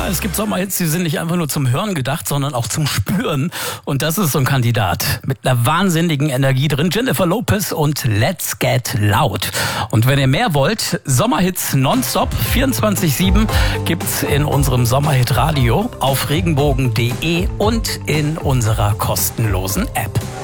Ja, es gibt Sommerhits, die sind nicht einfach nur zum Hören gedacht, sondern auch zum Spüren. Und das ist so ein Kandidat mit einer wahnsinnigen Energie drin. Jennifer Lopez und Let's Get Loud. Und wenn ihr mehr wollt, Sommerhits nonstop, 24/7 gibt's in unserem Sommerhit Radio auf regenbogen.de und in unserer kostenlosen App.